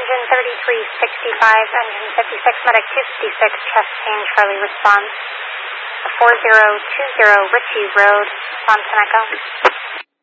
engine 3365, engine 56, medic 256, chest change, Charlie response. 4020 Ritchie Road, response and echo.